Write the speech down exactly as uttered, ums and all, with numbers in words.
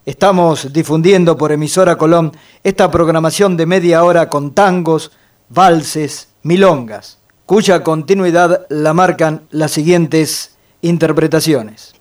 estamos difundiendo por Emisora Colón esta programación de media hora con tangos, valses, milongas, cuya continuidad la marcan las siguientes interpretaciones.